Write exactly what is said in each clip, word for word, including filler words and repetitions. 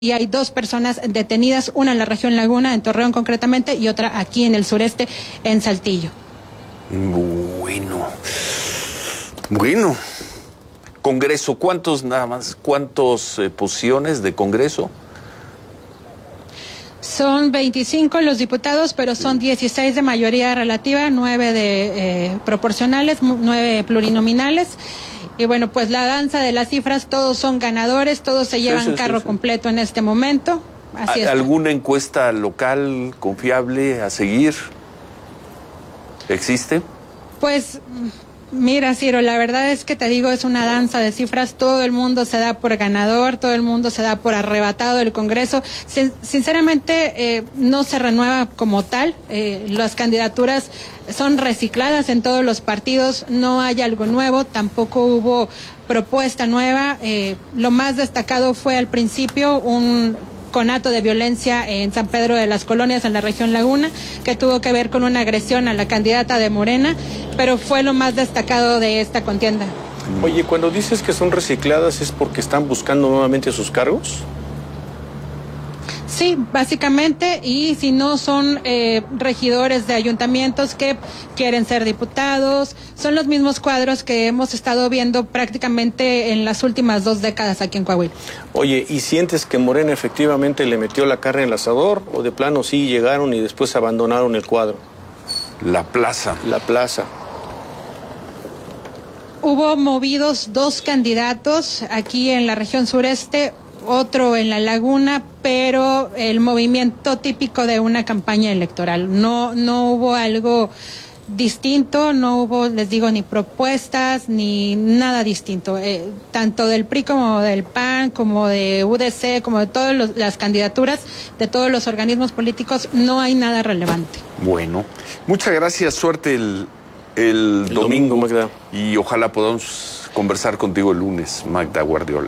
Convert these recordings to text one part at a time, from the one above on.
Y hay dos personas detenidas, una en la región Laguna, en Torreón concretamente, y otra aquí en el sureste, en Saltillo. Bueno, bueno. Congreso, ¿cuántos nada más? ¿Cuántos eh, posiciones de Congreso? Son veinticinco los diputados, pero son dieciséis de mayoría relativa, nueve de eh, proporcionales, nueve plurinominales. Y bueno, pues la danza de las cifras, todos son ganadores, todos se llevan sí, sí, carro sí, sí. completo en este momento. Así es. ¿Alguna encuesta local confiable a seguir? ¿Existe? Pues mira, Ciro, la verdad es que te digo, es una danza de cifras, todo el mundo se da por ganador, todo el mundo se da por arrebatado del Congreso. Sin, sinceramente, eh, no se renueva como tal, eh, las candidaturas son recicladas en todos los partidos, no hay algo nuevo, tampoco hubo propuesta nueva. Eh, lo más destacado fue al principio un conato de violencia en San Pedro de las Colonias, en la región Laguna, que tuvo que ver con una agresión a la candidata de Morena, pero fue lo más destacado de esta contienda. Oye, cuando dices que son recicladas, ¿es porque están buscando nuevamente sus cargos? Sí, básicamente, y si no son eh, regidores de ayuntamientos que quieren ser diputados, son los mismos cuadros que hemos estado viendo prácticamente en las últimas dos décadas aquí en Coahuila. Oye, ¿y sientes que Morena efectivamente le metió la carne en el asador o de plano sí llegaron y después abandonaron el cuadro? La plaza. La plaza. Hubo movidos dos candidatos aquí en la región sureste, otro en la Laguna, pero el movimiento típico de una campaña electoral. No, no hubo algo distinto, no hubo, les digo, ni propuestas, ni nada distinto. Eh, tanto del P R I como del P A N, como de U D C, como de todas los, las candidaturas de todos los organismos políticos, no hay nada relevante. Bueno, muchas gracias, suerte el, el, el domingo, domingo, Magda. Y ojalá podamos conversar contigo el lunes, Magda Guardiola.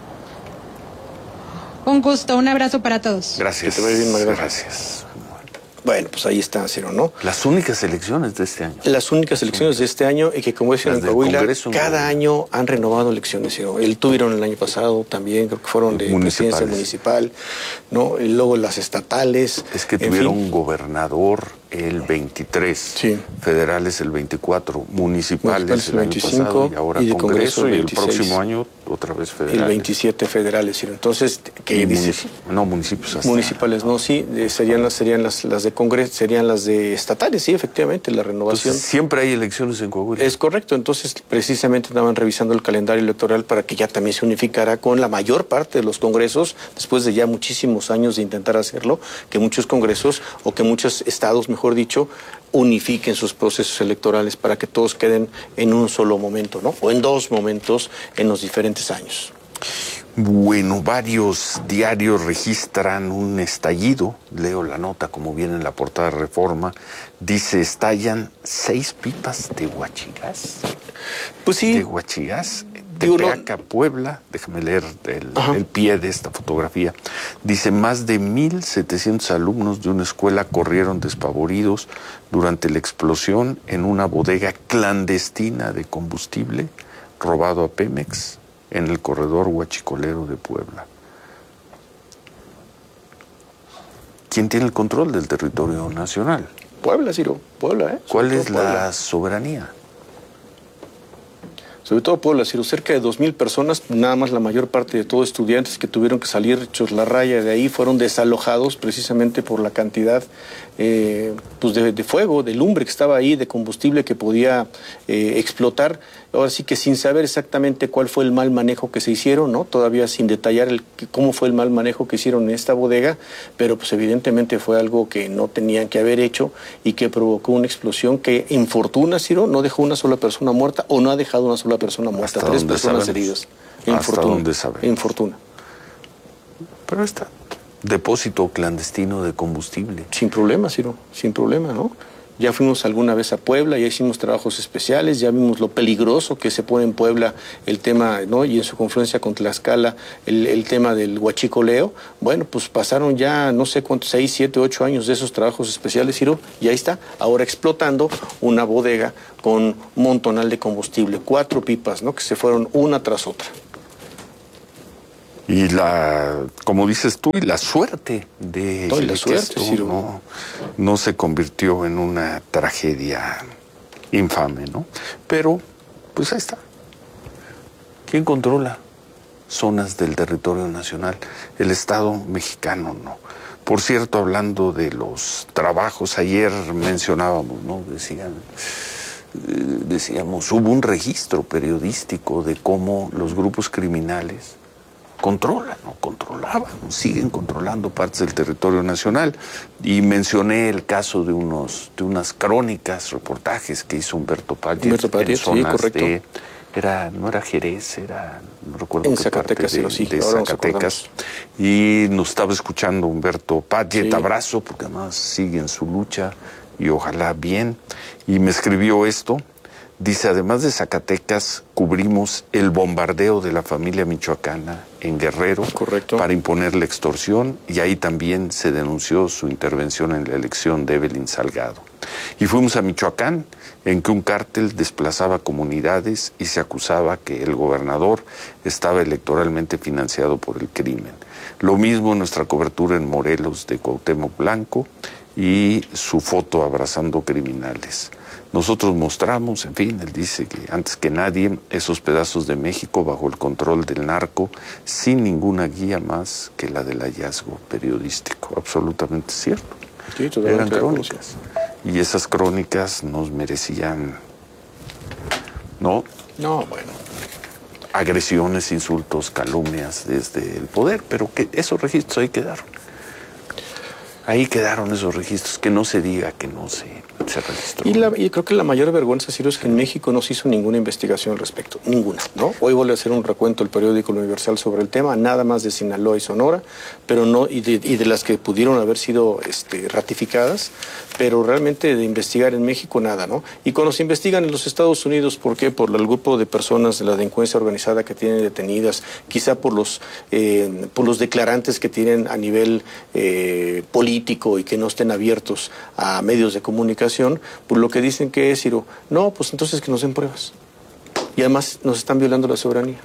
Un gusto, un abrazo para todos. Gracias. Que te vaya bien, Magda. Gracias. Bueno, pues ahí está, Ciro, ¿no? Las únicas elecciones de este año. Las únicas elecciones de este año y que, como decían en Coahuila, Congreso, cada año han renovado elecciones, Ciro. El tuvieron el año pasado también, creo que fueron de presidencia municipal, ¿no? Y luego las estatales. Es que tuvieron un gobernador el veintitrés, sí. Federales el veinticuatro, municipales, municipales el, el veinticinco, año pasado, y ahora y Congreso, Congreso y el próximo año otra vez federales. El veintisiete federales, Ciro. Entonces, ¿qué dices? No, municipios hasta... Municipales, no, sí, serían las serían las, las de Congreso, serían las de estatales, sí, efectivamente, la renovación. Entonces, siempre hay elecciones en Coahuila. Es correcto, entonces precisamente estaban revisando el calendario electoral para que ya también se unificara con la mayor parte de los congresos, después de ya muchísimos años de intentar hacerlo, que muchos congresos o que muchos estados, mejor dicho, unifiquen sus procesos electorales para que todos queden en un solo momento, ¿no? O en dos momentos en los diferentes años. Bueno, varios diarios registran un estallido. Leo la nota como viene en la portada de Reforma. Dice, estallan seis pipas de huachigás. Pues sí. De huachigás. Tepeaca, Puebla. Déjame leer el, el pie de esta fotografía. Dice, más de mil setecientos alumnos de una escuela corrieron despavoridos durante la explosión en una bodega clandestina de combustible robado a Pemex en el corredor huachicolero de Puebla. ¿Quién tiene el control del territorio nacional? Puebla, Ciro, Puebla, ¿eh? ¿Cuál es la soberanía? Sobre todo Puebla, Ciro, cerca de dos mil personas, nada más la mayor parte de todos estudiantes que tuvieron que salir hechos la raya de ahí, fueron desalojados precisamente por la cantidad eh, pues de, de fuego, de lumbre que estaba ahí, de combustible que podía eh, explotar. Ahora sí que sin saber exactamente cuál fue el mal manejo que se hicieron, ¿no? Todavía sin detallar el, cómo fue el mal manejo que hicieron en esta bodega, pero pues evidentemente fue algo que no tenían que haber hecho y que provocó una explosión que infortuna, Ciro, no dejó una sola persona muerta o no ha dejado una sola persona muerta, tres personas heridas. ¿Hasta dónde sabemos? Infortuna. Pero está depósito clandestino de combustible. Sin problema, Ciro, sin problema, ¿no? Ya fuimos alguna vez a Puebla, ya hicimos trabajos especiales, ya vimos lo peligroso que se pone en Puebla el tema, ¿no? Y en su confluencia con Tlaxcala, el, el tema del huachicoleo. Bueno, pues pasaron ya no sé cuántos, seis, siete, ocho años de esos trabajos especiales, Ciro, y ahí está, ahora explotando una bodega con un montonal de combustible, cuatro pipas, ¿no? Que se fueron una tras otra. Y la, como dices tú, la suerte de, no, de la que suerte, esto Ciro. no, no se convirtió en una tragedia infame, ¿no? Pero, pues ahí está. ¿Quién controla zonas del territorio nacional? El Estado mexicano, ¿no? Por cierto, hablando de los trabajos, ayer mencionábamos, ¿no? Decían, eh, decíamos, hubo un registro periodístico de cómo los grupos criminales controlan, ¿no? Controlaban, siguen controlando partes del territorio nacional. Y mencioné el caso de unos, de unas crónicas, reportajes que hizo Humberto Padgett. Humberto Padgett, sí, correcto. De, era, no era Jerez, era, no recuerdo en qué Zacatecas, parte de, sí, de ahora Zacatecas. Y nos estaba escuchando Humberto Padgett, sí. Abrazo, porque además sigue en su lucha y ojalá bien. Y me escribió esto. Dice, además de Zacatecas, cubrimos el bombardeo de la familia michoacana en Guerrero. Correcto. Para imponer la extorsión, y ahí también se denunció su intervención en la elección de Evelyn Salgado. Y fuimos a Michoacán, en que un cártel desplazaba comunidades y se acusaba que el gobernador estaba electoralmente financiado por el crimen. Lo mismo nuestra cobertura en Morelos de Cuauhtémoc Blanco y su foto abrazando criminales. Nosotros mostramos, en fin, él dice que antes que nadie, esos pedazos de México bajo el control del narco, sin ninguna guía más que la del hallazgo periodístico. Absolutamente cierto. Sí, eran crónicas. Y esas crónicas nos merecían, ¿no? No, bueno. Agresiones, insultos, calumnias desde el poder, pero que esos registros ahí quedaron. Ahí quedaron esos registros, que no se diga que no se, se registró. Y, la, y creo que la mayor vergüenza, Ciro, es que en México no se hizo ninguna investigación al respecto, ninguna, ¿no? Hoy vuelve a hacer un recuento el periódico El Universal sobre el tema, nada más de Sinaloa y Sonora, pero no, y de, y de las que pudieron haber sido este, ratificadas, pero realmente de investigar en México nada, ¿no? Y cuando se investigan en los Estados Unidos, ¿por qué? Por el grupo de personas de la delincuencia organizada que tienen detenidas, quizá por los, eh, por los declarantes que tienen a nivel eh, político, y que no estén abiertos a medios de comunicación, por lo que dicen que es, Ciro, no, pues entonces que nos den pruebas. Y además nos están violando la soberanía.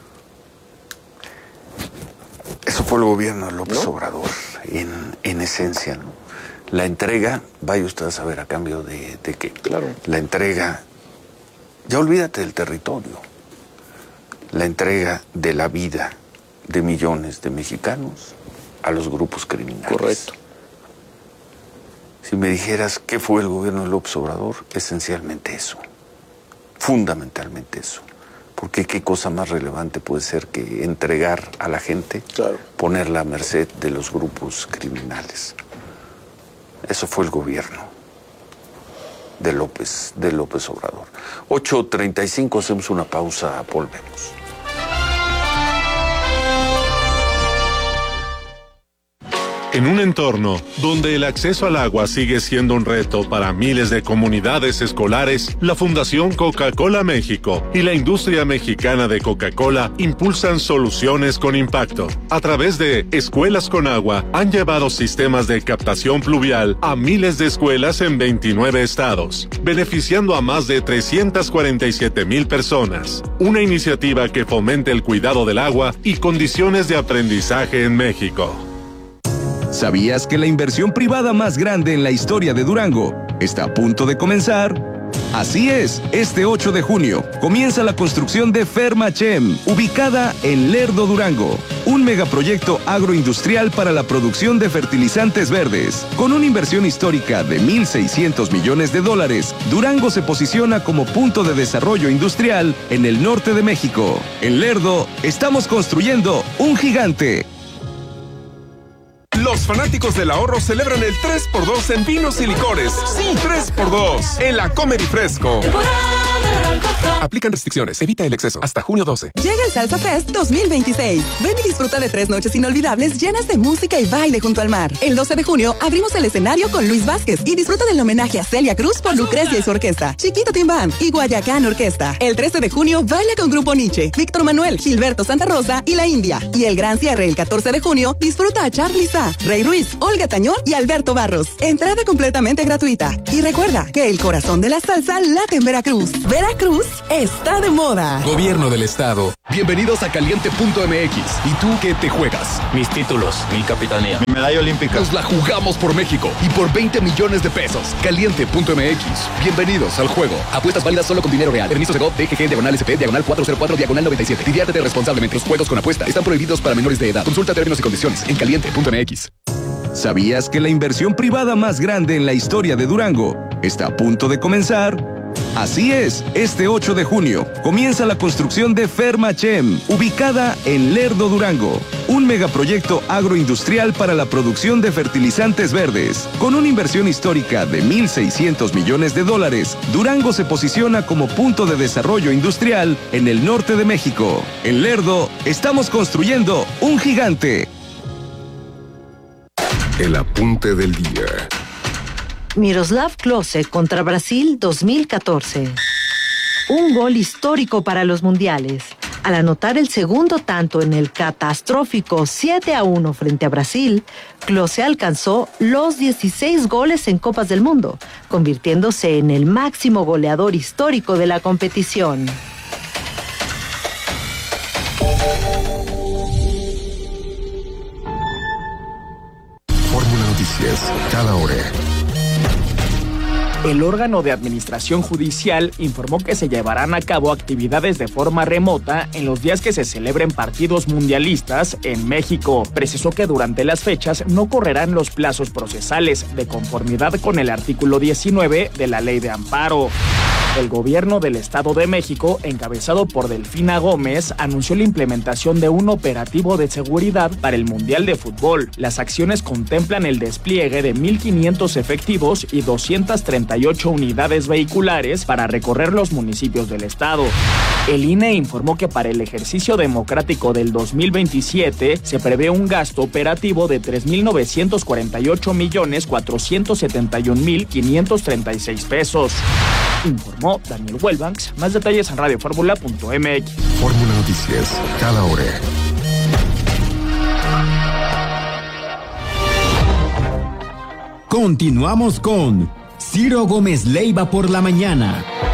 Eso fue el gobierno de López ¿No? Obrador, en, en esencia, ¿no? La entrega, vaya usted a saber a cambio de, de qué. Claro. La entrega, ya olvídate del territorio, la entrega de la vida de millones de mexicanos a los grupos criminales. Correcto. Si me dijeras qué fue el gobierno de López Obrador, esencialmente eso, fundamentalmente eso. Porque qué cosa más relevante puede ser que entregar a la gente, claro, ponerla a merced de los grupos criminales. Eso fue el gobierno de López, de López Obrador. ocho treinta y cinco, hacemos una pausa, volvemos. En un entorno donde el acceso al agua sigue siendo un reto para miles de comunidades escolares, la Fundación Coca-Cola México y la industria mexicana de Coca-Cola impulsan soluciones con impacto. A través de Escuelas con Agua, han llevado sistemas de captación pluvial a miles de escuelas en veintinueve estados, beneficiando a más de trescientas cuarenta y siete mil personas. Una iniciativa que fomente el cuidado del agua y condiciones de aprendizaje en México. ¿Sabías que la inversión privada más grande en la historia de Durango está a punto de comenzar? Así es, este ocho de junio comienza la construcción de Fermachem, ubicada en Lerdo, Durango, un megaproyecto agroindustrial para la producción de fertilizantes verdes. Con una inversión histórica de mil seiscientos millones de dólares, Durango se posiciona como punto de desarrollo industrial en el norte de México. En Lerdo, estamos construyendo un gigante. Los fanáticos del ahorro celebran el tres por dos en vinos y licores. Sí, tres por dos en la Comer y Fresco. Aplican restricciones. Evita el exceso. Hasta junio doce. Llega el Salsa Fest dos mil veintiséis. Ven y disfruta de tres noches inolvidables llenas de música y baile junto al mar. El doce de junio abrimos el escenario con Luis Vázquez y disfruta del homenaje a Celia Cruz por Lucrecia y su orquesta, Chiquito Tim Band y Guayacán Orquesta. El trece de junio baila con Grupo Nietzsche, Víctor Manuel, Gilberto Santa Rosa y La India. Y el gran cierre el catorce de junio disfruta a Charly Sá, Rey Ruiz, Olga Tañón y Alberto Barros. Entrada completamente gratuita. Y recuerda que el corazón de la salsa late en Veracruz. Veracruz está de moda. Gobierno del Estado. Bienvenidos a Caliente punto M X. ¿Y tú qué te juegas? Mis títulos, mi capitanía, mi medalla olímpica. Nos la jugamos por México y por veinte millones de pesos. Caliente punto M X. Bienvenidos al juego. Apuestas válidas solo con dinero real. Permiso Segov, D G G, diagonal S P, diagonal cuatro cero cuatro, diagonal noventa y siete. Diviértete responsablemente. Los juegos con apuesta están prohibidos para menores de edad. Consulta términos y condiciones en Caliente punto M X. ¿Sabías que la inversión privada más grande en la historia de Durango está a punto de comenzar? Así es, este ocho de junio comienza la construcción de Fermachem, ubicada en Lerdo, Durango. Un megaproyecto agroindustrial para la producción de fertilizantes verdes. Con una inversión histórica de mil seiscientos millones de dólares, Durango se posiciona como punto de desarrollo industrial en el norte de México. En Lerdo, estamos construyendo un gigante. El apunte del día. Miroslav Klose contra Brasil dos mil catorce. Un gol histórico para los mundiales. Al anotar el segundo tanto en el catastrófico siete a uno frente a Brasil, Klose alcanzó los dieciséis goles en Copas del Mundo, convirtiéndose en el máximo goleador histórico de la competición. Fórmula Noticias, cada hora. El órgano de administración judicial informó que se llevarán a cabo actividades de forma remota en los días que se celebren partidos mundialistas en México. Precisó que durante las fechas no correrán los plazos procesales, de conformidad con el artículo diecinueve de la Ley de Amparo. El gobierno del Estado de México, encabezado por Delfina Gómez, anunció la implementación de un operativo de seguridad para el Mundial de Fútbol. Las acciones contemplan el despliegue de mil quinientos efectivos y doscientas treinta y ocho unidades vehiculares para recorrer los municipios del estado. El I N E informó que para el ejercicio democrático del dos mil veintisiete se prevé un gasto operativo de tres mil novecientos cuarenta y ocho millones cuatrocientos setenta y un mil quinientos treinta y seis pesos. Informó Daniel Welbanks. Más detalles en radio fórmula punto m x. Fórmula Noticias, cada hora. Continuamos con Ciro Gómez Leiva por la mañana.